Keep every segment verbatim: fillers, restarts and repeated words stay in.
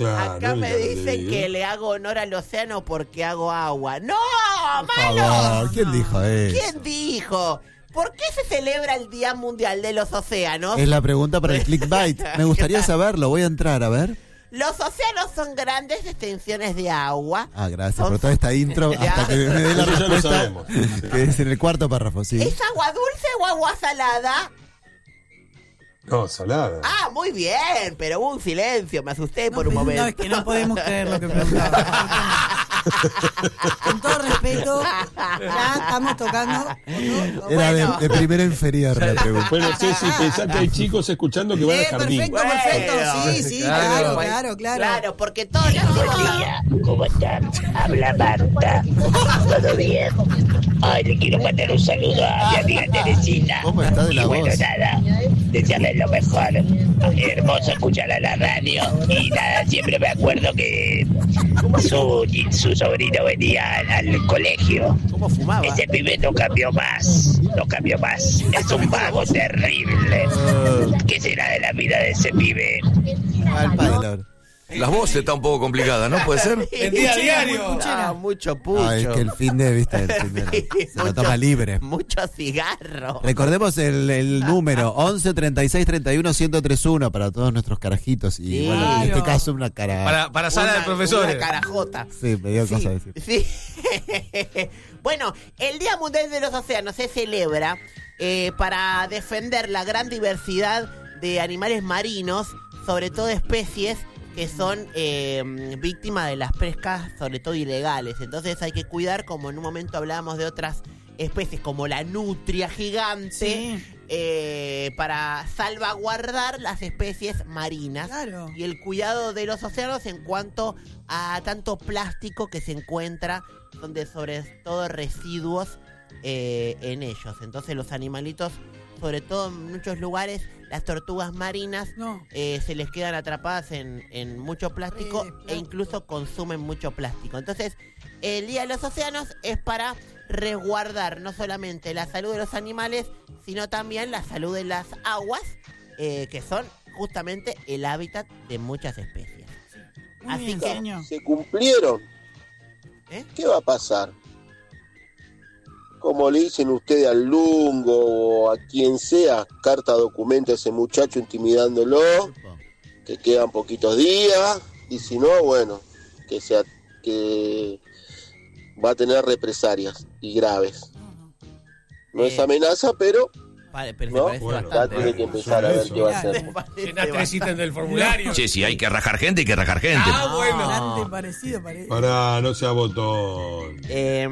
Claro, Acá no me le dicen digo. que le hago honor al océano porque hago agua. ¡No, Por malo! favor, ¿quién dijo eso? ¿Quién dijo? ¿Por qué se celebra el Día Mundial de los Océanos? Es la pregunta para el clickbait. Me gustaría saberlo, voy a entrar, a ver. Los océanos son grandes extensiones de agua. Ah, gracias Son- por toda esta intro Ya. hasta que me dé la Eso ya lo respuesta, sabemos. que es en el cuarto párrafo, sí. ¿Es agua dulce o agua salada? No, salada. Ah, muy bien, pero hubo un silencio, me asusté No, por un pero momento. No, es que no podemos creer lo que preguntaba. Con todo respeto, ya estamos tocando. Era Bueno. de, de primera inferior la pregunta. Bueno, Ceci, pensá que hay chicos escuchando que van al Eh, jardín. perfecto, perfecto. Bueno. Sí, sí, Claro. claro, claro, claro. Claro, porque todos nacimos... Hola, ¿cómo están? Habla Marta. ¿Todo bien? Ay, le quiero mandar un saludo a mi amiga Teresita. ¿Cómo está de la Y bueno, voz? nada, desearles lo mejor. Hermoso escuchar a la radio. Y nada, siempre me acuerdo que su, su sobrino venía al, al colegio. ¿Cómo fumaba? Ese pibe no cambió más, no cambió más. Es un vago terrible. ¿Qué será de la vida de ese pibe? Al padre. La voz está un poco complicada, ¿no? ¿Puede ser? El día a diario. Ah, mucho pucho. Ah, es que el fin de vista, el fin de Sí, se lo mucho- toma libre. Mucho cigarro. Recordemos el, el número once treinta y seis treinta y uno ciento treinta y uno para todos nuestros carajitos. Y Sí. bueno, en este Claro. caso una cara. Para, para sala Una- de profesores. Una carajota. Sí, me dio Sí, cosa decir. sí. Bueno, el Día Mundial de los Océanos se celebra eh, para defender la gran diversidad de animales marinos, sobre todo especies que son eh, víctimas de las pescas, sobre todo ilegales. Entonces hay que cuidar, como en un momento hablábamos de otras especies, como la nutria gigante, Sí. eh, para salvaguardar las especies marinas. Claro. Y el cuidado de los océanos en cuanto a tanto plástico que se encuentra, donde sobre todo residuos eh, en ellos. Entonces los animalitos, sobre todo en muchos lugares, las tortugas marinas No. eh, se les quedan atrapadas en, en mucho plástico Re de e plástico. incluso consumen mucho plástico. Entonces, el Día de los Océanos es para resguardar no solamente la salud de los animales, sino también la salud de las aguas, eh, que son justamente el hábitat de muchas especies. Muy Así bien, que- señor. ¿Se cumplieron? ¿Eh? ¿Qué va a pasar? Como le dicen ustedes al Lungo o a quien sea, carta documento a ese muchacho intimidándolo, que quedan poquitos días, y si no, bueno, que sea que va a tener represalias y graves. No es Eh, amenaza, pero Vale, pero ¿no? se parece Bueno, ya bastante. tiene que empezar a ver qué va a hacer. Se parece Llena tres bastante. ítems del formulario. Che, si hay que rajar gente, hay que rajar gente. Ah, bueno. Bastante parecido, parece. Para, no sea botón. Eh,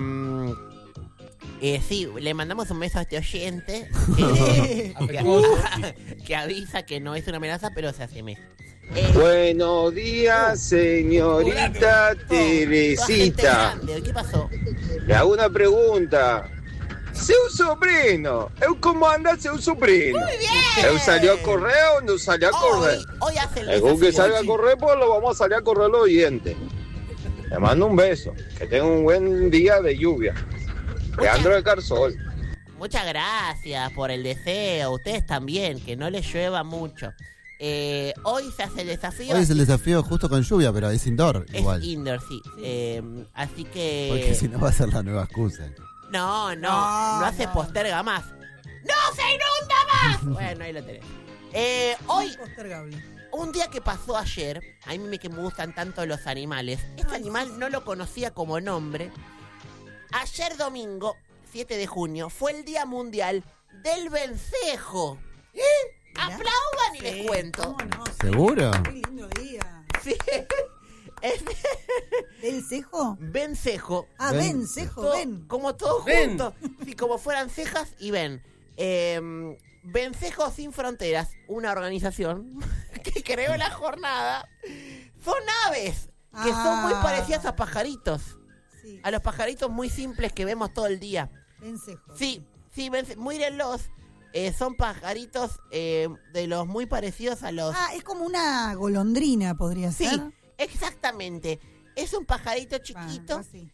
eh, sí, le mandamos un beso a este oyente eh, que, que avisa que no es una amenaza, pero se asemeja. Eh, Buenos días, señorita toda gente Teresita. grande, ¿qué pasó? Le hago una pregunta. Seu sobrino, eu como anda seu sobrino? Muy bien. ¿Eu salió a correr o no salió a correr? Hoy, hoy hace el Según que desafío. salga a correr, pues lo vamos a salir a correr los oyentes. Le mando un beso. Que tenga un buen día de lluvia. Leandro de Carsol. Muchas gracias por el deseo. Ustedes también, que no les llueva mucho. Eh, hoy se hace el desafío. Hoy es el desafío justo con lluvia, pero es indoor Es igual. indoor, sí. Eh, así que... Porque si no va a ser la nueva excusa. No, no, No, no hace no. posterga más. ¡No se inunda más! Bueno, ahí lo tenés. Eh, hoy, Postergable. un día que pasó ayer, a mí me que me gustan tanto los animales. Este animal no lo conocía como nombre. Ayer domingo, siete de junio, fue el Día Mundial del Vencejo. ¿Eh? Aplaudan y Sí, les cuento. ¿cómo no? Sí. ¿Seguro? Qué lindo día. Sí. Es ¿Del cejo? vencejo. Ah, Ven. ven, cejo, Todo- ven. Como todos Ven. juntos. Sí, como fueran cejas y ven. Eh, Vencejos Sin Fronteras, una organización que creó la jornada. Son aves que son muy Ah. parecidas a pajaritos. Sí, A los pajaritos muy simples que vemos todo el día. ven cejo. Sí, sí, vence- mírenlos. Eh, son pajaritos eh, de los muy parecidos a los... Ah, es como una golondrina, podría Sí, ser. exactamente. Es un pajarito Ah, chiquito. así.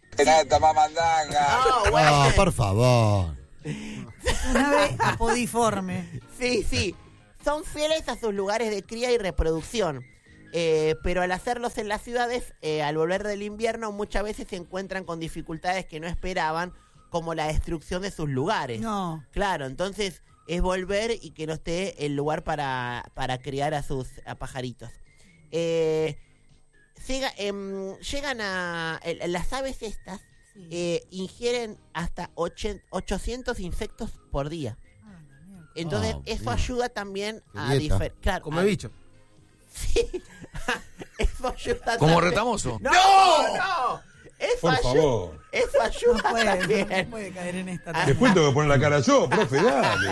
Ah, bueno. No, por favor. Un ave apodiforme. Sí, sí. Son fieles a sus lugares de cría y reproducción. Eh, pero al hacerlos en las ciudades, eh, al volver del invierno, muchas veces se encuentran con dificultades que no esperaban, como la destrucción de sus lugares. No. Claro, entonces es volver y que no esté el lugar para, para criar a sus a pajaritos. Eh, llega, em, llegan a... el- las aves estas Sí. eh, ingieren hasta ochen- ochocientos insectos por día. Ah, la mierda. Entonces Ah, eso bien. ayuda también Qué a dieta. diferenciar. Claro, Come a- bicho. Sí. Eso ayuda Como también. retamoso. ¡No! ¡No! Eso Por ayuda, favor. Eso No ayuda puede, no también. puede caer en esta. Ah. Después tengo que poner la cara yo, profe, dale.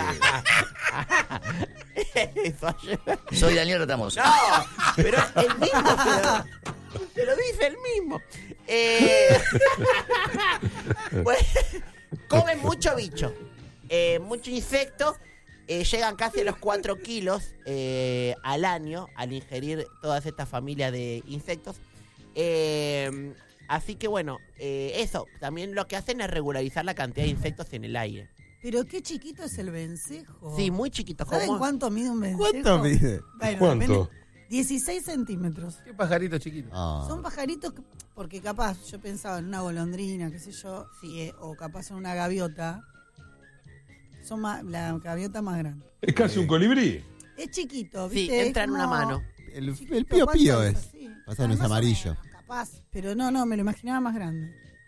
Eso ayuda. Soy Daniel Retamoso. No, pero el mismo se lo, se lo dice el mismo. Eh, bueno, comen mucho bicho, eh, mucho insecto, eh, llegan casi a los cuatro kilos eh, al año al ingerir todas estas familias de insectos. Eh, así que bueno, eh, eso, también lo que hacen es regularizar la cantidad de insectos en el aire. Pero qué chiquito es el vencejo. Sí, muy chiquitos. ¿Saben como- cuánto mide un vencejo? ¿Cuánto mide? Bueno, ¿Cuánto? depende. dieciséis centímetros. Qué pajarito chiquito. Ah. Son pajaritos que, porque capaz yo pensaba en una golondrina, qué sé yo, Sí. eh, o capaz en una gaviota. Son más, la gaviota más grande. Es casi un colibrí. Es chiquito, Sí, ¿viste? Es entra en una como mano. El, chiquito, el pío ¿cuánto pío es. así? Pasa que Ah, no es más o amarillo. menos, capaz, pero no, no, me lo imaginaba más grande.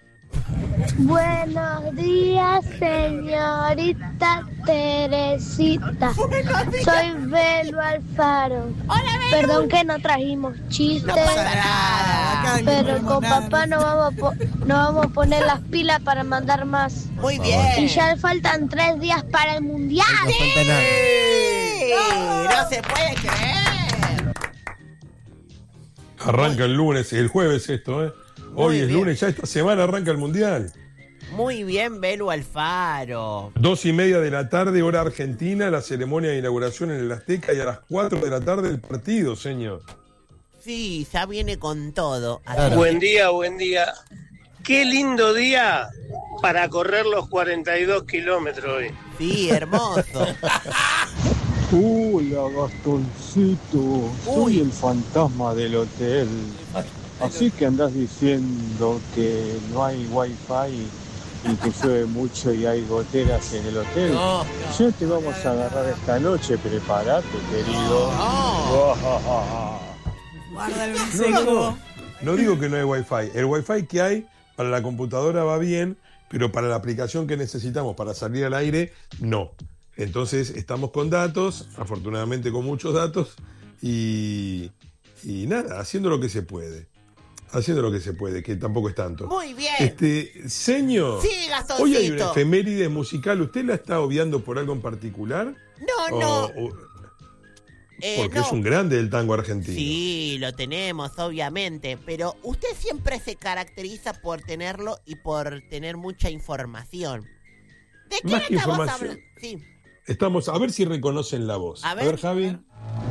Buenos días, señorita Teresita. Soy Belo Alfaro. Hola, Belu. Perdón que no trajimos chistes, No pasa nada. Acá no pero tenemos con nada, papá no no vamos, a po- no vamos a poner las pilas para mandar más. Muy Y bien. ya faltan tres días para el mundial. No falta nada. Sí, no se puede creer. Arranca el lunes, el jueves esto, ¿eh? Hoy Muy es bien. lunes, ya esta semana arranca el Mundial. Muy bien, Belu Alfaro. Dos y media de la tarde, hora argentina, la ceremonia de inauguración en el Azteca y a las cuatro de la tarde el partido, señor. Sí, ya viene con todo. Así Claro. que- Buen día, buen día. Qué lindo día para correr los cuarenta y dos kilómetros hoy. Sí, hermoso. Hola, Gastoncito. Uy. el fantasma del hotel. Así que andás diciendo que no hay wifi y que llueve mucho y hay goteras en el hotel. No, Ya te vamos a agarrar esta noche, prepárate, querido. no. Guarda el No, vencejo. no, no. No digo que no hay wifi. El wifi que hay para la computadora va bien, pero para la aplicación que necesitamos para salir al aire, no. Entonces estamos con datos, afortunadamente con muchos datos, y, y nada, haciendo lo que se puede. Haciendo lo que se puede, que tampoco es tanto. Muy bien. Este, señor, Sí, hoy hay una Gastoncito. efeméride musical. ¿Usted la está obviando por algo en particular? No, O- no. o- eh, porque no. es un grande del tango argentino. Sí, lo tenemos, obviamente. Pero usted siempre se caracteriza por tenerlo y por tener mucha información. ¿De qué Más que estamos información. hablando? Sí. Estamos, a ver si reconocen la voz. A A ver, ver, Javi. a ver.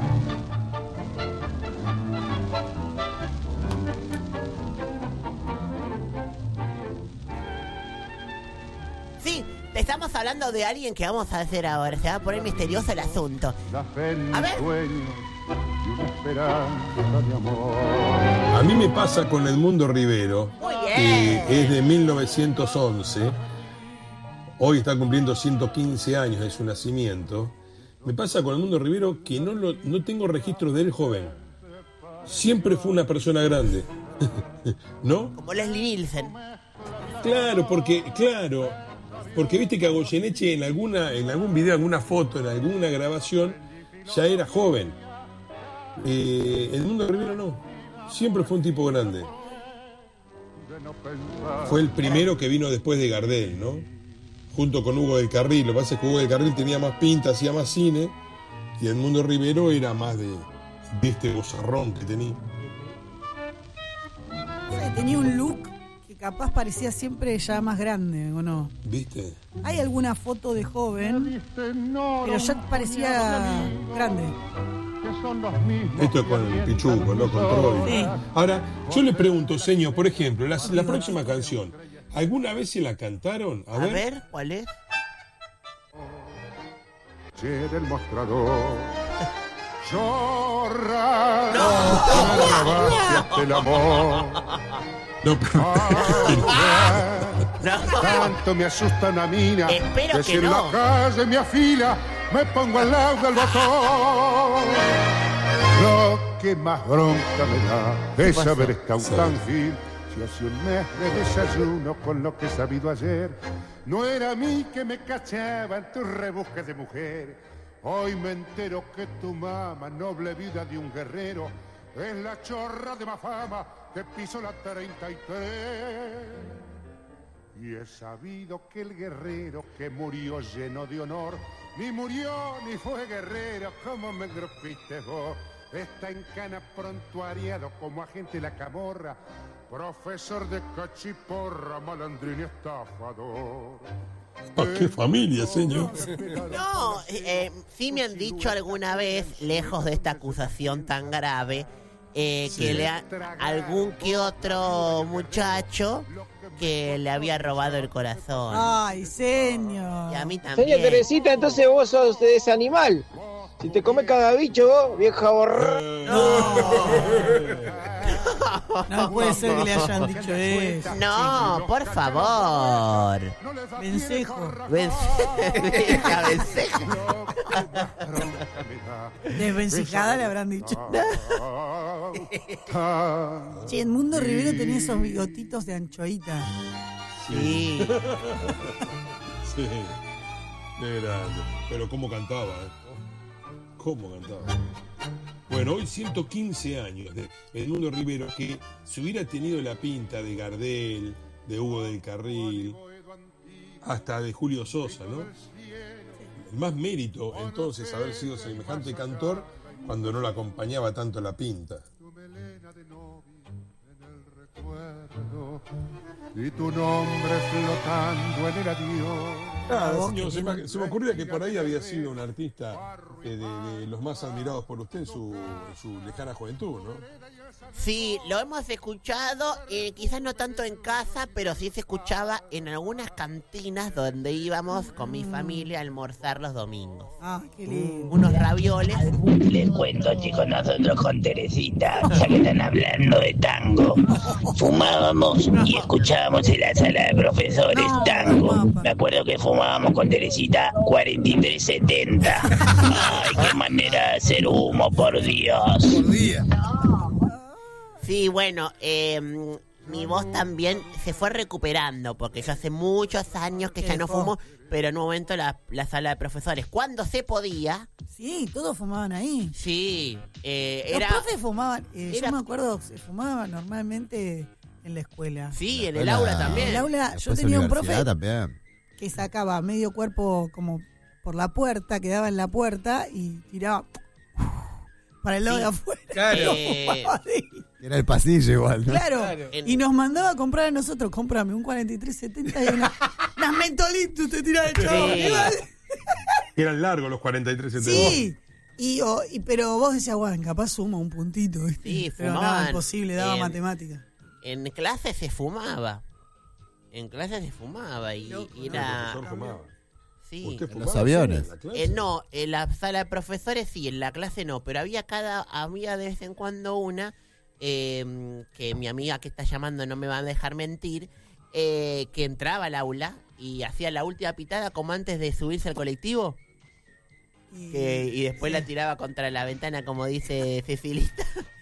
Sí, te estamos hablando de alguien que vamos a hacer ahora. Se va a poner misterioso el asunto. A ver. A mí me pasa con Edmundo Rivero, Muy que bien. es de mil novecientos once. Hoy está cumpliendo ciento quince años de su nacimiento. Me pasa con Edmundo Rivero que no, lo, no tengo registro de él joven. Siempre fue una persona grande. ¿No? Como Leslie Nielsen. Claro, porque, claro, porque viste que a Goyeneche en alguna, en algún video, alguna foto, en alguna grabación, ya era joven. Eh, Edmundo Rivero no. Siempre fue un tipo grande. Fue el primero que vino después de Gardel, ¿no? Junto con Hugo del Carril. Lo que pasa es que Hugo del Carril tenía más pinta, hacía más cine, y Edmundo Rivero era más de, de este bozarrón que tenía. O sea, tenía un look que capaz parecía siempre ya más grande, ¿o no? ¿Viste? Hay alguna foto de joven, pero ya parecía grande. Esto es con el Pichuco, ¿no? Con Troy. Sí. Ahora, yo le pregunto, señor, por ejemplo, la, la próxima canción, ¿alguna vez se la cantaron? A, A ver. ver, ¿cuál es? Chorra, No. me robaste el amor. No, No. Tanto me asusta una mina Espero que que si en no. la calle me afila, me pongo al lado del botón. Lo que más bronca me da es saber estar tan fin. Si hace un mes de desayuno con lo que he sabido ayer, no era a mí que me cachaba en tus rebusques de mujer. Hoy me entero que tu mamá, noble vida de un guerrero, es la chorra de más fama que pisó la treinta y tres. Y he sabido que el guerrero que murió lleno de honor, ni murió ni fue guerrero, como me grupiste vos. Está en cana prontuariado como agente de la camorra, profesor de cachiporra, malandrín y estafador. Ah, qué familia, señor. No, eh, sí me han dicho alguna vez, lejos de esta acusación tan grave, eh, Sí. que le ha, algún que otro muchacho que le había robado el corazón. Ay, señor. Y a mí también. Señor Teresita, entonces vos sos de ese animal. Si te comes cada bicho vos, vieja borra. No puede ser que le hayan dicho eso. No, por favor. Vencejo. Venceja, vencejo. Desvencijada le habrán dicho. Che, Edmundo Rivero tenía esos bigotitos de anchoita. Sí. Sí. Qué grande. Pero cómo cantaba, ¿eh? Cómo cantaba. Bueno, hoy ciento quince años de Edmundo Rivero, que si hubiera tenido la pinta de Gardel, de Hugo del Carril, hasta de Julio Sosa, ¿no? El más mérito entonces haber sido semejante cantor cuando no le acompañaba tanto la pinta. Y tu nombre flotando en el adiós. Ah, señor, se, me, se me ocurría que por ahí había sido un artista eh, de, de los más admirados por usted en su, en su lejana juventud, ¿no? Sí, lo hemos escuchado, eh, quizás no tanto en casa, pero sí se escuchaba en algunas cantinas donde íbamos con mi familia a almorzar los domingos. Ah, qué lindo. Unos ravioles. Les cuento, chicos, nosotros con Teresita, ya que están hablando de tango, fumábamos y escuchábamos en la sala de profesores tango. Me acuerdo que fumábamos con Teresita cuarenta y tres setenta. Ay, qué manera de hacer humo, por Dios. Por día. Sí, bueno, eh, mi voz también se fue recuperando, porque yo hace muchos años que ya no fumo, pero en un momento la, la sala de profesores, cuando se podía... Sí, todos fumaban ahí. Sí, eh, Los era... profes fumaban, eh, era- yo me acuerdo, se fumaba normalmente en la escuela. Sí, en el aula también. En el aula, yo Después tenía un universidad profe también. que sacaba medio cuerpo como por la puerta, quedaba en la puerta y tiraba para el lado Sí. de afuera. Claro. Eh, Fumaba ahí. Era el pasillo igual, ¿no? Claro. En- Y nos mandaba a comprar a nosotros, cómprame un cuarenta y tres setenta y una, unas mentolitos, te tiraba el chavo. Sí. Igual. Eran largos los cuarenta y tres setenta. Sí. Y, o- y- pero vos decías, bueno, capaz suma un puntito, ¿viste? Sí, pero fumaban, nada, imposible, daba eh, matemática. En clase se fumaba. En clase se fumaba y, y El era... profesor fumaba. Sí. ¿Usted En fumaba, los aviones. en la clase? Eh, no, en la sala de profesores sí, en la clase no, pero había cada, había de vez en cuando una, eh, que mi amiga que está llamando no me va a dejar mentir, eh, que entraba al aula y hacía la última pitada como antes de subirse al colectivo, Y, que, y después sí. la tiraba contra la ventana como dice Cecilita.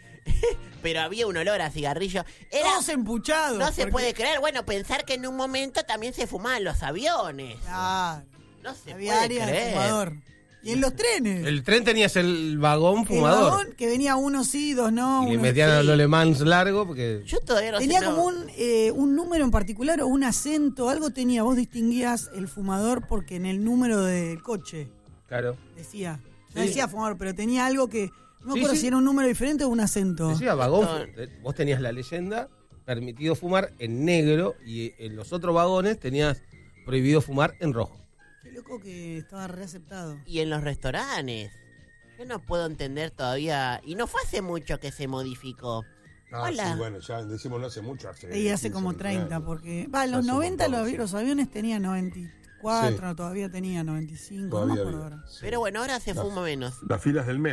Pero había un olor a cigarrillo. Era, Todos empuchados. no se porque- puede creer, bueno, pensar que en un momento también se fumaban los aviones. Claro, No se había puede área de creer. fumador. Y en los trenes. El tren tenías el vagón El fumador. vagón, que venía uno sí, dos no. Y le uno metían sí. a los alemans largo porque... Yo todavía no sé, Tenía no. como un, eh, un número en particular o un acento, algo tenía. Vos distinguías el fumador porque en el número del coche Claro. decía. No Sí. decía fumador, pero tenía algo que. No me Sí, acuerdo sí. si era un número diferente o un acento. Decía vagón, Esto- fu- vos tenías la leyenda, permitido fumar en negro, y en los otros vagones tenías prohibido fumar en rojo. Qué loco que estaba reaceptado. Y en los restaurantes. Yo no puedo entender todavía. Y no fue hace mucho que se modificó. Ah, Hola. sí, bueno, ya decimos no hace mucho. Hace Y hace quince, como veinte treinta, años. porque. Va, en los Hace un noventa montón, los, sí. los aviones tenían noventa y cuatro, Sí. todavía tenía noventa y cinco, Todavía no me acuerdo había, ahora. sí. Pero bueno, ahora se Las- fuma menos. Las filas del medio.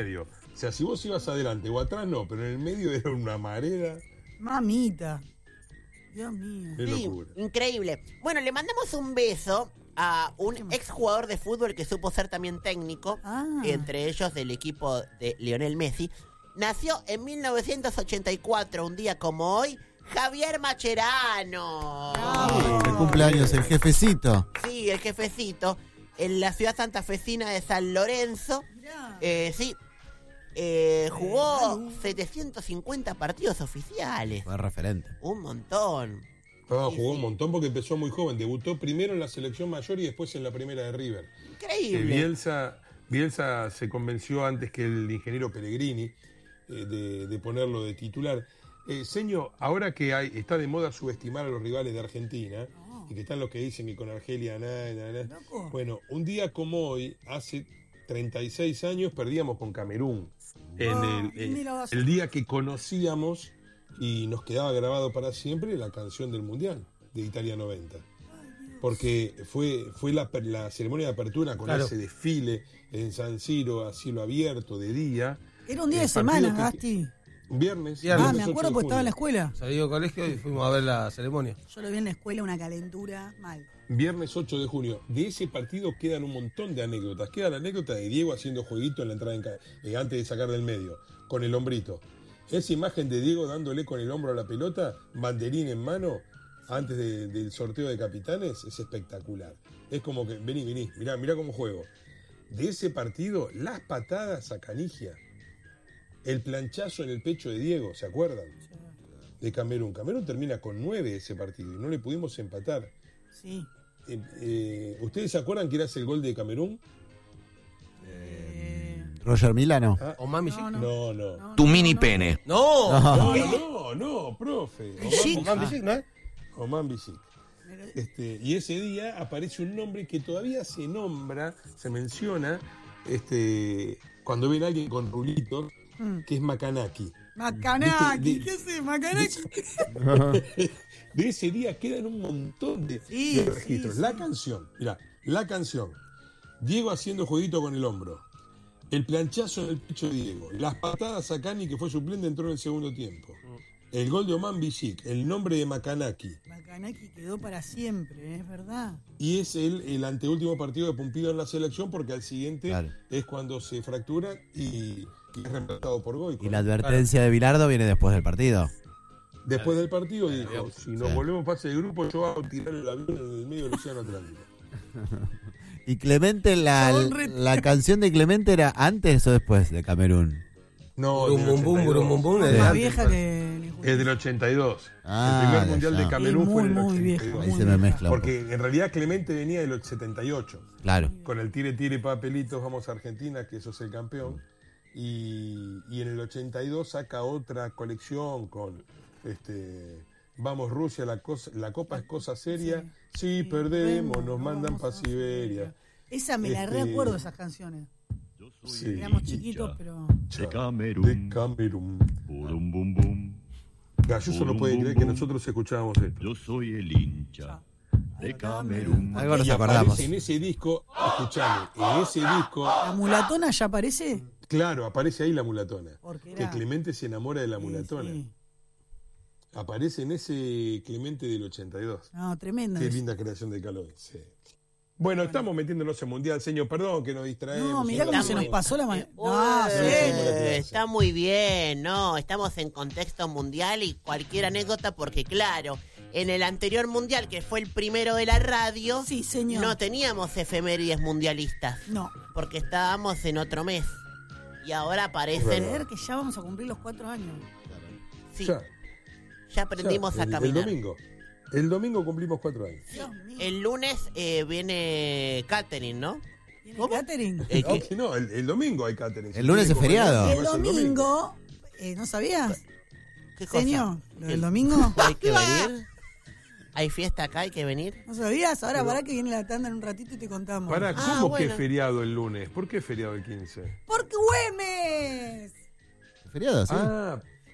O sea, si vos ibas adelante o atrás, no, pero en el medio era una marea. Mamita. Dios mío. Qué Sí, locura. increíble. Bueno, le mandamos un beso a un exjugador de fútbol que supo ser también técnico, Ah. entre ellos del equipo de Lionel Messi. Nació en mil novecientos ochenta y cuatro, un día como hoy, Javier Mascherano. El cumpleaños, el jefecito. Sí, el jefecito, en la ciudad santafesina de San Lorenzo. Eh, sí, eh, jugó setecientos cincuenta partidos oficiales. Fue referente. Un montón. Ah, jugó un montón porque empezó muy joven. Debutó primero en la selección mayor y después en la primera de River. Increíble. Eh, Bielsa, Bielsa se convenció antes que el ingeniero Pellegrini eh, de, de ponerlo de titular. Eh, Señor, ahora que hay, está de moda subestimar a los rivales de Argentina, Oh. y que están los que dicen que con Argelia nada, nada, nada. Loco. Bueno, un día como hoy, hace treinta y seis años, perdíamos con Camerún. En Ah, el, mira, vas- el, el día que conocíamos y nos quedaba grabado para siempre la canción del Mundial de Italia noventa. Porque fue, fue la, la ceremonia de apertura con Claro. ese desfile en San Siro a cielo abierto de día. Era un día El de semana, partido que- Gasti. Un viernes. Viernes. Ah, viernes me ocho acuerdo de porque estaba en la junio. escuela. Salí del colegio y fuimos a ver la ceremonia. Yo lo vi en la escuela, una calentura mal. Viernes ocho de junio. De ese partido quedan un montón de anécdotas. Queda la anécdota de Diego haciendo jueguito en la entrada en ca- eh, antes de sacar del medio, con el hombrito. Esa imagen de Diego dándole con el hombro a la pelota, banderín en mano, antes de- del sorteo de capitanes, es espectacular. Es como que, vení, vení, mirá, mirá cómo juego. De ese partido, las patadas a Canigia. El planchazo en el pecho de Diego, ¿se acuerdan? De Camerún. Camerún termina con nueve ese partido y no le pudimos empatar. Sí. Eh, eh, ¿Ustedes se acuerdan que era ese el gol de Camerún? Roger Milano. Ah, O Mami No, no, no. Tu mini pene. No. No, no, no, profe. O Mami Bisic, ¿no es? Oman Bisic. Este, y ese día aparece un nombre que todavía se nombra, se menciona, este, cuando ven a alguien con rulitos, Mm. que es Macanaki. Macanaki, De- ¿qué es Macanaki? De ese día quedan un montón de, Sí, de sí, registros. sí. La canción, mira, la canción. Diego haciendo jueguito con el hombro. El planchazo en el pecho de Diego. Las patadas a Cani, que fue suplente, entró en el segundo tiempo. El gol de Oman Bisic, el nombre de Macanaki. Macanaki quedó para siempre, es verdad. Y es el, el anteúltimo partido de Pumpido en la selección, porque al siguiente Claro. es cuando se fractura y, y es reemplazado por Goico. Y la advertencia de Bilardo viene después del partido. Después del partido dijo, si nos Sí. volvemos fase de grupo, yo hago tirar el avión en el medio del océano Atlántico. Y Clemente, la, Chabón re- la canción de Clemente era antes o después de Camerún. No, Burum, del bum, bum, ochenta y dos. burum, bum, bum, Sí. de Más antes, vieja parece. que... Es del ochenta y dos. Ah, el primer ya, mundial ya. de Camerún Sí, fue en el muy, muy ochenta y viejo, dos. Ahí muy se me mezcla un Porque en realidad Clemente venía del setenta y ocho. poco. Claro. Con el tire, tire, papelitos, vamos a Argentina, que eso es el campeón. Y, y en el ochenta y dos saca otra colección con este Vamos Rusia, la, cosa, la copa es cosa seria. Si perdemos, nos mandan para Siberia. Esa me la Este- recuerdo, esas canciones. Sí. Éramos chiquitos, pero... Chao. De Camerún. De Camerún. Burum, bum, bum. Galluso no puede creer que nosotros escuchábamos esto. Yo soy el hincha de Camerún. Algo nos Y acordamos. aparece en ese disco, escuchame, en ese disco, ¿La mulatona ya aparece? claro, aparece ahí la mulatona. Porque Que era... Clemente se enamora de la Sí, mulatona. sí. Aparece en ese Clemente del ochenta y dos. No, tremenda. Qué linda creación de Caloy. Sí. Bueno, estamos metiéndonos en mundial, señor. Perdón que nos distraemos. No, mirá Señor. cómo se nos muy- pasó la... ma- Eh, No, uy, sí. está muy bien, ¿no? Estamos en contexto mundial y cualquier anécdota porque, claro, en el anterior mundial, que fue el primero de la radio, Sí, señor. no teníamos efemérides mundialistas No. porque estábamos en otro mes. Y ahora Es aparecen... Creer que ya vamos a cumplir los cuatro años. Sí, Ya, ya aprendimos ya, a el- caminar. El domingo. El domingo cumplimos cuatro años. Dios mío. El lunes eh, viene Catherine, ¿no? ¿Tiene ¿Cómo? catering? Eh, No, que- que no, el, el domingo hay catering. El lunes Si es quiere comer, feriado. El comerse domingo... eh, ¿No sabías? ¿Qué cosa? Señor, lo del El- domingo. ¿Hay que venir? ¿Hay fiesta acá? ¿Hay que venir? ¿No sabías? Ahora para que viene la tanda en un ratito y te contamos. Para, Ah, ¿cómo bueno. que feriado el lunes? ¿Por qué feriado el quince? ¡Porque Güemes! ¿Feriado, sí? Ah,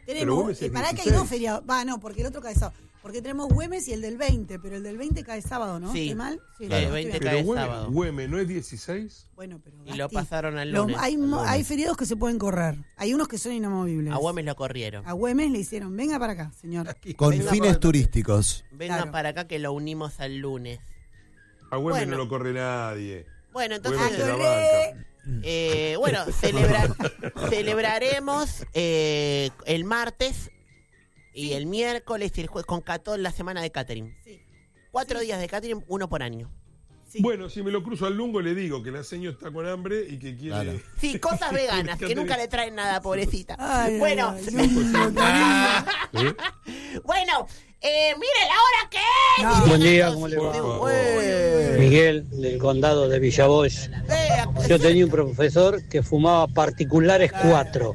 Tenemos, Güemes es eh, pará que hay dieciséis. dos feriados. Va, no, porque el otro cae sábado. Porque tenemos Güemes y el del veinte, pero el del veinte cae sábado, ¿no? Sí. ¿Estoy mal? Sí, Claro. no, El veinte estoy cae bien. Pero Güemes, sábado. Güemes, ¿no es dieciséis? Bueno, pero Y lo Gasti, pasaron al lo- lunes. hay, mo- hay feriados que se pueden correr. Hay unos que son inamovibles. A Güemes lo corrieron. A Güemes le hicieron, venga para acá, señor. Con Venga, fines por- turísticos. Venga Claro. para acá que lo unimos al lunes. A Güemes Bueno. no lo corre nadie. Bueno, entonces... Güemes se la banca. Eh, bueno, celebra- celebraremos eh, el martes y el miércoles y el jueves con Catón la semana de catering. Sí. Cuatro días de catering, uno por año. Sí. Bueno, si me lo cruzo al lungo le digo que la seño está con hambre y que quiere... Claro. Sí, cosas veganas, que nunca le traen nada, pobrecita. Ay, bueno, ay, ay, un cariño. ¿Eh? bueno, eh, mire la hora que es. No. Buen día, ¿cómo le va? Sí, güey. Miguel, del condado de Villavoz. Eh, Yo tenía un profesor que fumaba particulares cuatro.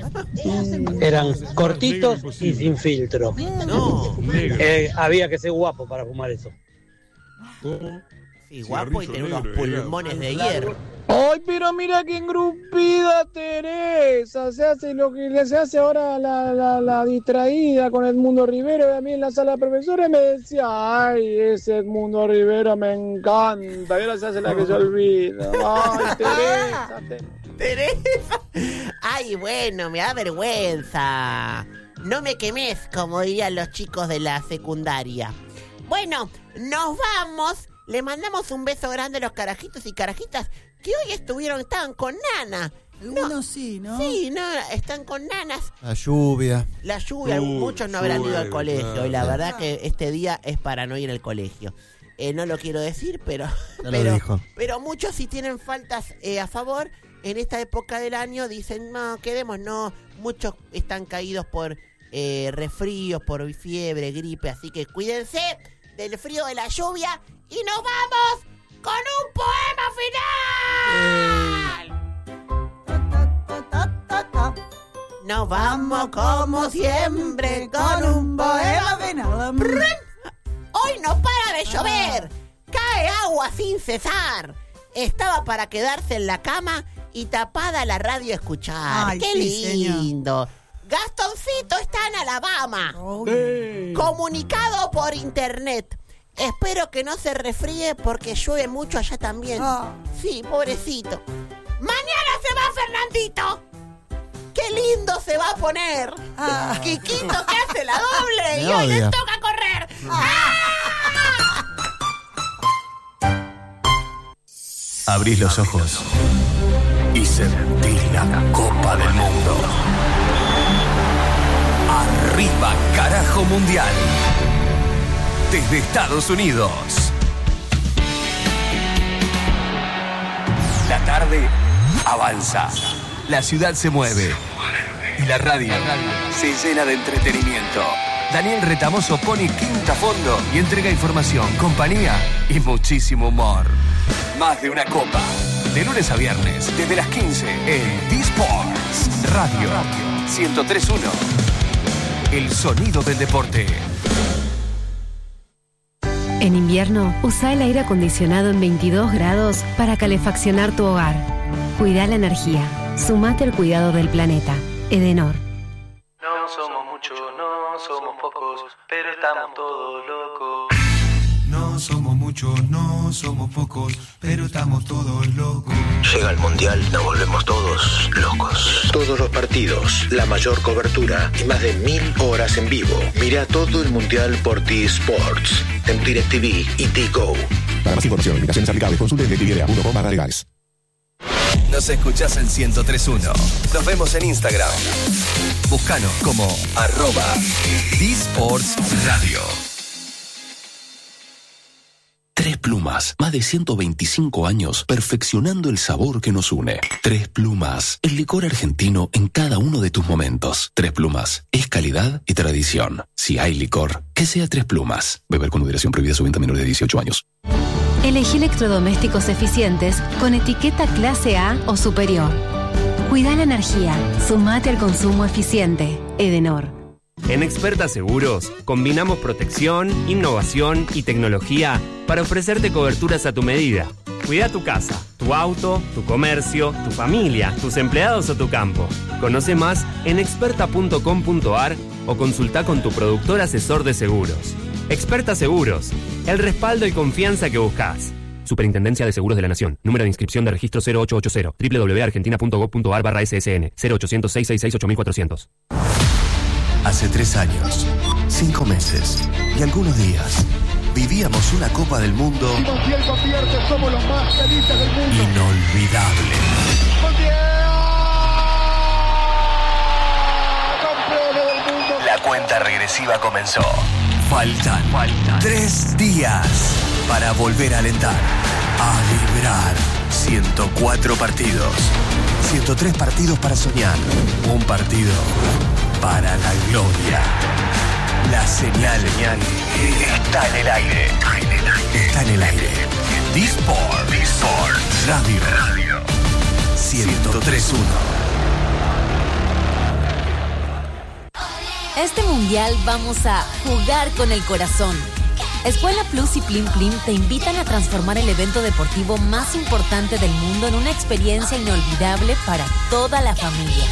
Eran cortitos y sin filtro. No, Negro. Eh, había que ser guapo para fumar eso. ¿Cómo? sí, guapo y Cigarrillo tener unos negro, era. pulmones de hierro. Ay, pero mira qué engrupida Teresa. Se hace lo que le se hace ahora la, la, la distraída con Edmundo Rivero. Y a mí en la sala de profesores me decía, ay, ese Edmundo Rivero me encanta. Y ahora se hace la que se olvida. Ay, Teresa. te- Teresa. Ay, bueno, me da vergüenza. No me quemes, como dirían los chicos de la secundaria. Bueno, nos vamos. Le mandamos un beso grande a los carajitos y carajitas que hoy estuvieron, estaban con Nana. Algunos sí, ¿no? Sí, no, están con nanas. La lluvia. La lluvia, Uy, muchos no habrán ido al llueve, colegio. claro. Y la verdad que este día es para no ir al colegio. Eh, no lo quiero decir, pero, Ya lo pero, dijo. pero muchos si tienen faltas eh, a favor. En esta época del año dicen, no, quedemos, no. Muchos están caídos por eh, resfríos, por fiebre, gripe. Así que cuídense del frío, de la lluvia. Y nos vamos con un poema final. Nos vamos como siempre con un poema final. Hoy no para de llover. Cae agua sin cesar. Estaba para quedarse en la cama y tapada la radio a escuchar. Ay, ¡Qué sí, señor. lindo! Gastoncito está en Alabama. ¡Ey! Comunicado por internet. Espero que no se resfríe porque llueve mucho allá también. Ah. Sí, pobrecito. Mañana se va Fernandito. ¡Qué lindo se va a poner! Ah. Quiquito que hace la doble Me y hoy odia. les toca correr. Abrís los ojos y sentís la Copa del Mundo. Arriba, carajo mundial. Desde Estados Unidos. La tarde avanza. La ciudad se mueve. Y la radio se llena de entretenimiento. Daniel Retamoso pone quinta a fondo y entrega información, compañía y muchísimo humor. Más de una copa. De lunes a viernes, desde las quince, en D-Sports Radio ciento tres punto uno. El sonido del deporte. En invierno, usa el aire acondicionado en veintidós grados para calefaccionar tu hogar. Cuida la energía. Sumate al cuidado del planeta. Edenor. No somos muchos, no somos pocos, pero estamos todos locos. No somos muchos, no somos pocos, pero estamos todos locos. Llega el Mundial, nos volvemos todos locos. Todos los partidos, la mayor cobertura y más de mil horas en vivo. Mira todo el Mundial por T-Sports, en DirecTV y T-Go. Para más información, limitaciones aplicables, consulte en directv punto com barra legales. Nos escuchás en ciento tres punto uno. Nos vemos en Instagram. Búscanos como arroba D-Sports Radio. Tres Plumas, más de ciento veinticinco años perfeccionando el sabor que nos une. Tres Plumas, el licor argentino en cada uno de tus momentos. Tres Plumas, es calidad y tradición. Si hay licor, que sea Tres Plumas. Beber con moderación, prohibida su venta a menores de dieciocho años. Elegí electrodomésticos eficientes con etiqueta clase A o superior. Cuida la energía. Sumate al consumo eficiente. Edenor. En Experta Seguros, combinamos protección, innovación y tecnología para ofrecerte coberturas a tu medida. Cuida tu casa, tu auto, tu comercio, tu familia, tus empleados o tu campo. Conoce más en experta punto com punto a r o consulta con tu productor asesor de seguros. Experta Seguros, el respaldo y confianza que buscas. Superintendencia de Seguros de la Nación. Número de inscripción de registro cero ocho ocho cero. doble u doble u doble u punto argentina punto gob punto a r barra S S N. cero ochocientos, seiscientos sesenta y seis, ocho mil cuatrocientos. Hace tres años, cinco meses y algunos días, vivíamos una Copa del Mundo Montiel convierte, somos los más felices del mundo. inolvidable. Campeones del mundo. La cuenta regresiva comenzó. Faltan, Faltan tres días para volver a alentar, a vibrar. ciento cuatro partidos, ciento tres partidos para soñar, un partido para la gloria. La señal, señal está en el aire. Está en el aire. Está en el aire. D-Sport. D-Sport. Radio. Radio. ciento tres punto uno. Este mundial vamos a jugar con el corazón. Escuela Plus y Plim Plim te invitan a transformar el evento deportivo más importante del mundo en una experiencia inolvidable para toda la familia.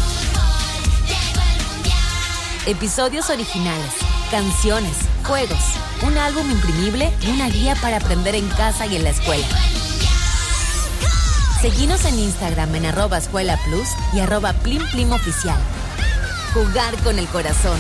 Episodios originales, canciones, juegos, un álbum imprimible y una guía para aprender en casa y en la escuela. Seguinos en Instagram en arroba Escuela Plus y arroba Plim Plim Oficial. Jugar con el corazón.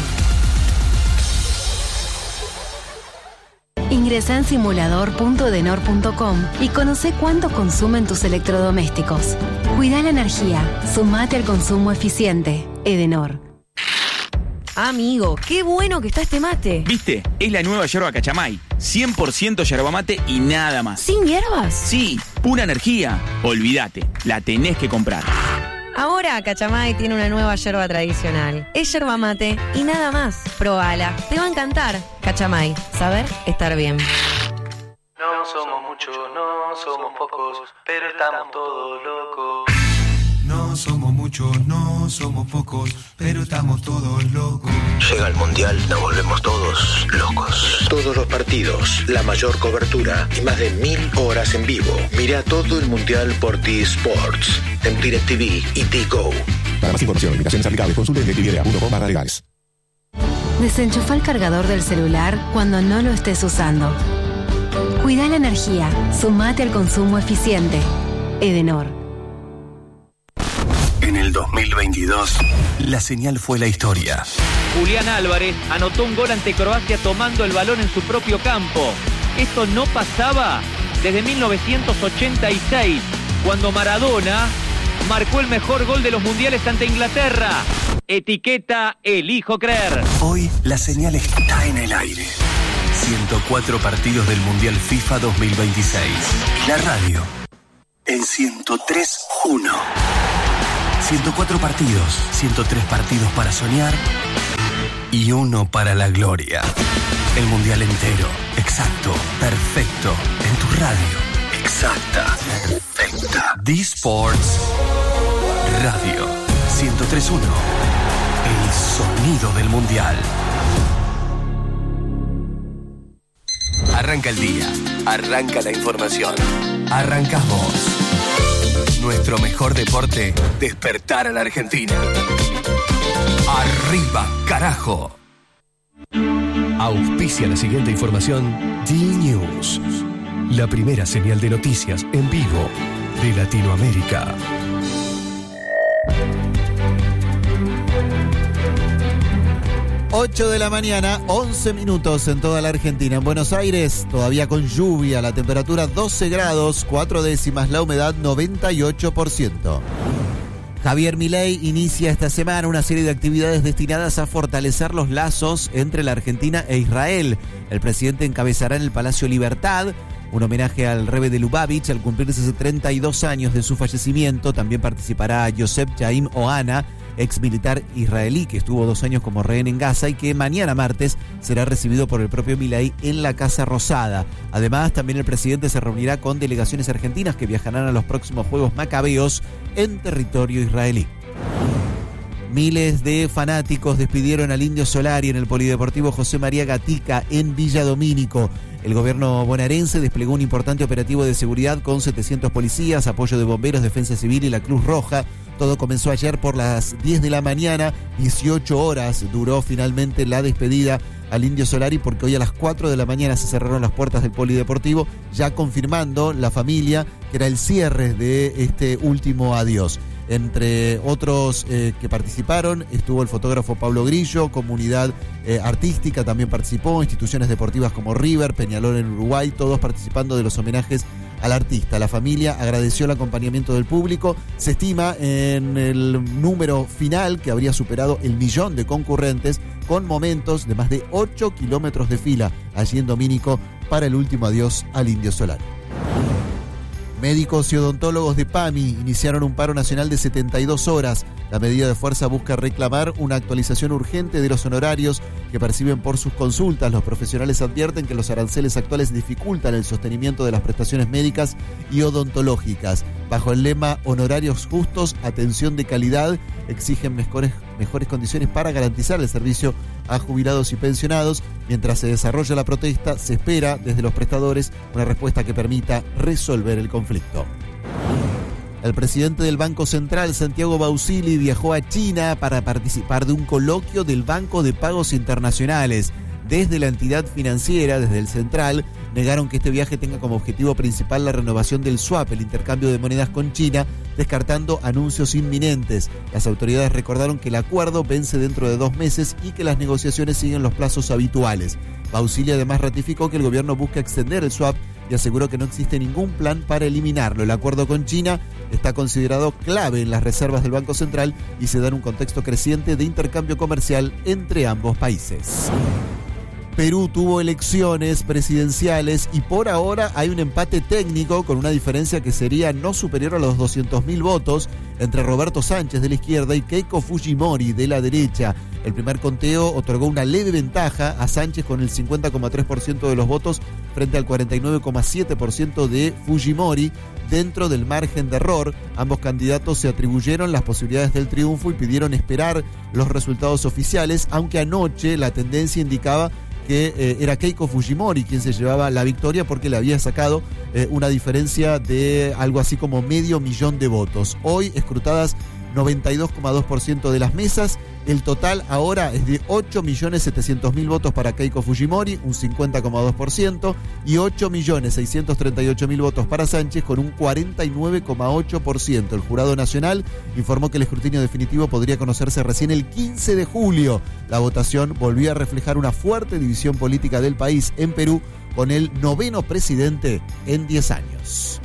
Ingresa en simulador punto edenor punto com y conoce cuánto consumen tus electrodomésticos. Cuida la energía. Sumate al consumo eficiente. Edenor. Amigo, qué bueno que está este mate. ¿Viste? Es la nueva yerba Cachamay. cien por ciento yerba mate y nada más. ¿Sin hierbas? Sí, pura energía. Olvídate, la tenés que comprar. Ahora Cachamay tiene una nueva yerba tradicional. Es yerba mate y nada más. Probala, te va a encantar. Cachamay, saber estar bien. No somos muchos, no somos pocos, pero estamos todos locos. No somos muchos, no somos pocos, pero estamos todos locos. Llega el Mundial, nos volvemos todos locos. Todos los partidos, la mayor cobertura y más de mil horas en vivo. Mira todo el Mundial por T-Sports, en DirecTV y T-Go. Para más información, limitaciones aplicables, consulte en directv punto com barra legales. Desenchufa el cargador del celular cuando no lo estés usando. Cuida la energía. Sumate al consumo eficiente. Edenor. En el dos mil veintidós, la señal fue la historia. Julián Álvarez anotó un gol ante Croacia tomando el balón en su propio campo. Esto no pasaba desde mil novecientos ochenta y seis, cuando Maradona marcó el mejor gol de los mundiales ante Inglaterra. Etiqueta Elijo Creer. Hoy la señal está en el aire. ciento cuatro partidos del Mundial FIFA dos mil veintiséis. Y la radio en ciento tres punto uno. ciento cuatro partidos, ciento tres partidos para soñar y uno para la gloria. El mundial entero, exacto, perfecto, en tu radio. Exacta, perfecta. D-Sports Radio ciento tres punto uno. El sonido del mundial. Arranca el día, arranca la información. Arrancás vos. Nuestro mejor deporte, despertar a la Argentina. Arriba, carajo. Auspicia la siguiente información D-News, la primera señal de noticias en vivo de Latinoamérica. ocho de la mañana, once minutos en toda la Argentina. En Buenos Aires, todavía con lluvia, la temperatura doce grados, cuatro décimas, la humedad noventa y ocho por ciento. Javier Milei inicia esta semana una serie de actividades destinadas a fortalecer los lazos entre la Argentina e Israel. El presidente encabezará en el Palacio Libertad un homenaje al Rebbe de Lubavitch al cumplirse treinta y dos años de su fallecimiento. También participará Yosef Chaim Ohana, ex militar israelí que estuvo dos años como rehén en Gaza y que mañana martes será recibido por el propio Milei en la Casa Rosada. Además, también el presidente se reunirá con delegaciones argentinas que viajarán a los próximos Juegos Macabeos en territorio israelí. Miles de fanáticos despidieron al Indio Solari en el Polideportivo José María Gatica en Villa Domínico. El gobierno bonaerense desplegó un importante operativo de seguridad con setecientos policías, apoyo de bomberos, defensa civil y la Cruz Roja. Todo comenzó ayer por las diez de la mañana, dieciocho horas duró finalmente la despedida al Indio Solari, porque hoy a las cuatro de la mañana se cerraron las puertas del Polideportivo, ya confirmando la familia que era el cierre de este último adiós. Entre otros eh, que participaron estuvo el fotógrafo Pablo Grillo, comunidad eh, artística también participó, instituciones deportivas como River, Peñarol en Uruguay, todos participando de los homenajes al artista. La familia agradeció el acompañamiento del público. Se estima en el número final que habría superado el millón de concurrentes, con momentos de más de ocho kilómetros de fila allí en Domínico para el último adiós al Indio Solari. Médicos y odontólogos de PAMI iniciaron un paro nacional de setenta y dos horas. La medida de fuerza busca reclamar una actualización urgente de los honorarios que perciben por sus consultas. Los profesionales advierten que los aranceles actuales dificultan el sostenimiento de las prestaciones médicas y odontológicas. Bajo el lema "Honorarios justos, atención de calidad", exigen mejores, mejores condiciones para garantizar el servicio a jubilados y pensionados. Mientras se desarrolla la protesta, se espera desde los prestadores una respuesta que permita resolver el conflicto. El presidente del Banco Central, Santiago Bausili, viajó a China para participar de un coloquio del Banco de Pagos Internacionales. Desde la entidad financiera, desde el central, negaron que este viaje tenga como objetivo principal la renovación del swap, el intercambio de monedas con China, descartando anuncios inminentes. Las autoridades recordaron que el acuerdo vence dentro de dos meses y que las negociaciones siguen los plazos habituales. Bausili además ratificó que el gobierno busca extender el swap y aseguró que no existe ningún plan para eliminarlo. El acuerdo con China está considerado clave en las reservas del Banco Central y se da en un contexto creciente de intercambio comercial entre ambos países. Perú tuvo elecciones presidenciales y por ahora hay un empate técnico con una diferencia que sería no superior a los doscientos mil votos entre Roberto Sánchez de la izquierda y Keiko Fujimori de la derecha. El primer conteo otorgó una leve ventaja a Sánchez con el cincuenta coma tres por ciento de los votos frente al cuarenta y nueve coma siete por ciento de Fujimori. Dentro del margen de error, ambos candidatos se atribuyeron las posibilidades del triunfo y pidieron esperar los resultados oficiales, aunque anoche la tendencia indicaba que eh, era Keiko Fujimori quien se llevaba la victoria porque le había sacado eh, una diferencia de algo así como medio millón de votos. Hoy escrutadas noventa y dos coma dos por ciento de las mesas. El total ahora es de ocho millones setecientos mil votos para Keiko Fujimori, un cincuenta coma dos por ciento, y ocho millones seiscientos treinta y ocho mil votos para Sánchez, con un cuarenta y nueve coma ocho por ciento. El Jurado Nacional informó que el escrutinio definitivo podría conocerse recién el quince de julio. La votación volvió a reflejar una fuerte división política del país en Perú, con el noveno presidente en diez años.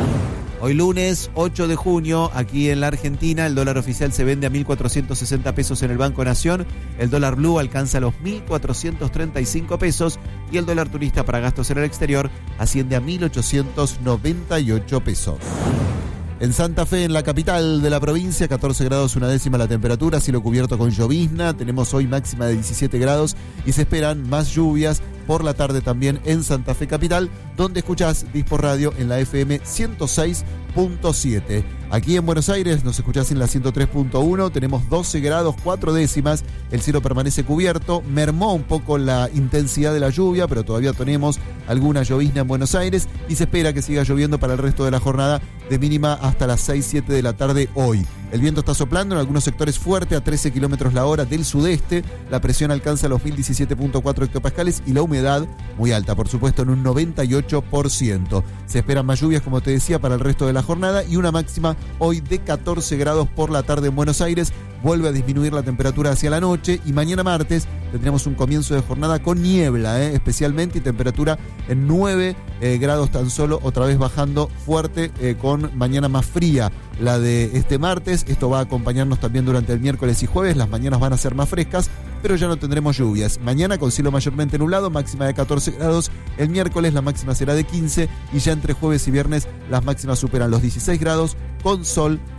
Hoy lunes ocho de junio, aquí en la Argentina, el dólar oficial se vende a mil cuatrocientos sesenta pesos en el Banco Nación, el dólar blue alcanza los mil cuatrocientos treinta y cinco pesos y el dólar turista para gastos en el exterior asciende a mil ochocientos noventa y ocho pesos. En Santa Fe, en la capital de la provincia, catorce grados una décima la temperatura, cielo cubierto con llovizna. Tenemos hoy máxima de diecisiete grados y se esperan más lluvias por la tarde también en Santa Fe capital, donde escuchás Dispo Radio en la F M ciento seis punto siete. Aquí en Buenos Aires nos escuchás en la ciento tres punto uno, tenemos doce grados cuatro décimas, el cielo permanece cubierto, mermó un poco la intensidad de la lluvia, pero todavía tenemos alguna llovizna en Buenos Aires y se espera que siga lloviendo para el resto de la jornada, de mínima hasta las seis, siete de la tarde hoy. El viento está soplando en algunos sectores fuerte a trece kilómetros la hora del sudeste, la presión alcanza los mil diecisiete punto cuatro hectopascales y la humedad muy alta, por supuesto, en un noventa y ocho por ciento. Se esperan más lluvias, como te decía, para el resto de la jornada y una máxima hoy de catorce grados por la tarde en Buenos Aires. Vuelve a disminuir la temperatura hacia la noche y mañana martes tendremos un comienzo de jornada con niebla, eh, especialmente, y temperatura en nueve eh, grados tan solo, otra vez bajando fuerte, eh, con mañana más fría la de este martes. Esto va a acompañarnos también durante el miércoles y jueves. Las mañanas van a ser más frescas, pero ya no tendremos lluvias. Mañana con cielo mayormente nublado, máxima de catorce grados. El miércoles la máxima será de quince y ya entre jueves y viernes las máximas superan los dieciséis grados con sol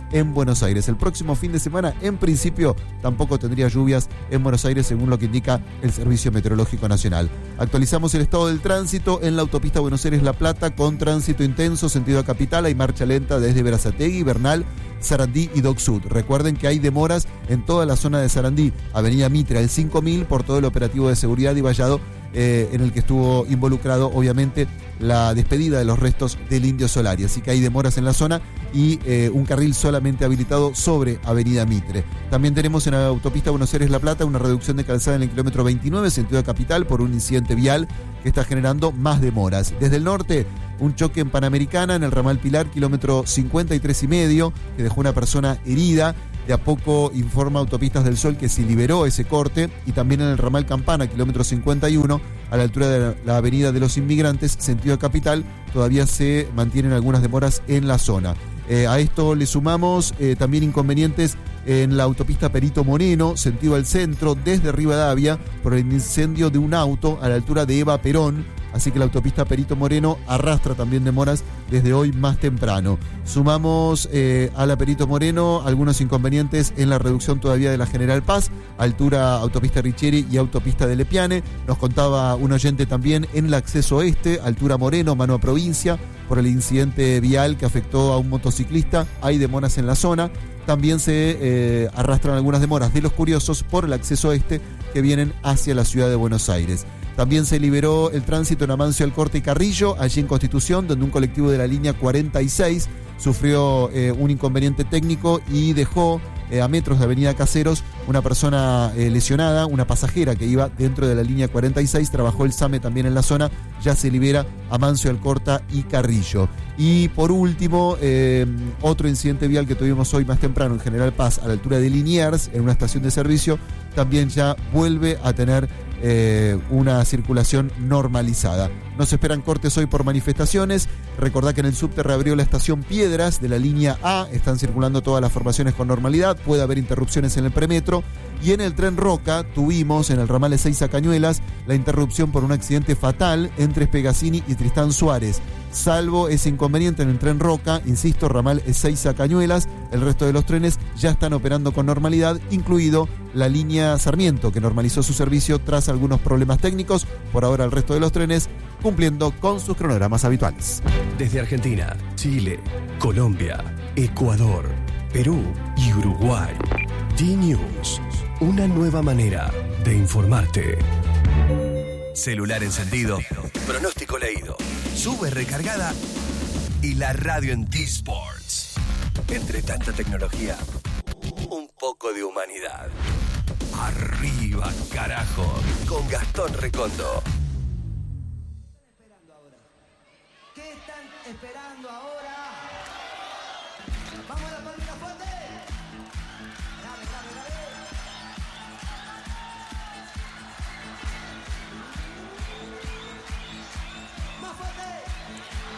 en Buenos Aires. El próximo fin de semana, en principio, tampoco tendría lluvias en Buenos Aires, según lo que indica el Servicio Meteorológico Nacional. Actualizamos el estado del tránsito en la autopista Buenos Aires-La Plata, con tránsito intenso, sentido a capital. Hay marcha lenta desde Berazategui, Bernal, Sarandí y Dock Sud. Recuerden que hay demoras en toda la zona de Sarandí, Avenida Mitre, el cinco mil, por todo el operativo de seguridad y vallado, eh, en el que estuvo involucrado, obviamente, la despedida de los restos del Indio Solari. Así que hay demoras en la zona y eh, un carril solamente habilitado sobre Avenida Mitre. También tenemos en la autopista Buenos Aires-La Plata una reducción de calzada en el kilómetro veintinueve, sentido de capital, por un incidente vial que está generando más demoras. Desde el norte, un choque en Panamericana, en el ramal Pilar, kilómetro cincuenta y tres y medio, que dejó una persona herida. De a poco informa Autopistas del Sol que se liberó ese corte, y también en el ramal Campana, kilómetro cincuenta y uno, a la altura de la avenida de los Inmigrantes, sentido de capital, todavía se mantienen algunas demoras en la zona. Eh, a esto le sumamos eh, también inconvenientes en la autopista Perito Moreno, sentido al centro, desde Rivadavia, por el incendio de un auto a la altura de Eva Perón. Así que la autopista Perito Moreno arrastra también demoras desde hoy más temprano. Sumamos eh, a la Perito Moreno algunos inconvenientes en la reducción todavía de la General Paz, altura autopista Richieri y autopista de Lepiane. Nos contaba un oyente también en el acceso este, altura Moreno, mano a provincia, por el incidente vial que afectó a un motociclista. Hay demoras en la zona. También se eh, arrastran algunas demoras de los curiosos por el acceso este que vienen hacia la ciudad de Buenos Aires. También se liberó el tránsito en Amancio Alcorte y Carrillo, allí en Constitución, donde un colectivo de la línea cuarenta y seis sufrió eh, un inconveniente técnico y dejó eh, a metros de Avenida Caseros una persona eh, lesionada, una pasajera que iba dentro de la línea cuarenta y seis. Trabajó el SAME también en la zona. Ya se libera Amancio Alcorta y Carrillo. Y por último, eh, otro incidente vial que tuvimos hoy más temprano en General Paz, a la altura de Liniers, en una estación de servicio, también ya vuelve a tener eh, una circulación normalizada. No se esperan cortes hoy por manifestaciones. Recordá que en el subte reabrió la estación Piedras de la línea A. Están circulando todas las formaciones con normalidad. Puede haber interrupciones en el premetro. Y en el tren Roca tuvimos en el ramal Ezeiza Cañuelas la interrupción por un accidente fatal entre Pegasini y Tristán Suárez. Salvo ese inconveniente en el tren Roca, insisto, ramal Ezeiza Cañuelas, el resto de los trenes ya están operando con normalidad, incluido la línea Sarmiento, que normalizó su servicio tras algunos problemas técnicos. Por ahora el resto de los trenes cumpliendo con sus cronogramas habituales. Desde Argentina, Chile, Colombia, Ecuador, Perú y Uruguay. D-News, una nueva manera de informarte. Celular encendido, pronóstico leído, sube recargada y la radio en T-Sports. Entre tanta tecnología, un poco de humanidad. Arriba, carajo, con Gastón Recondo. ¿Qué están esperando ahora? ¡Vamos a la palmita fuerte!